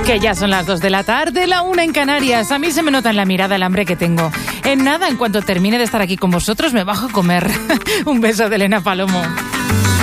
Que ya son las 2 de la tarde, la 1 en Canarias. A mí se me nota en la mirada el hambre que tengo. En nada, en cuanto termine de estar aquí con vosotros, me bajo a comer. Un beso de Elena Palomo.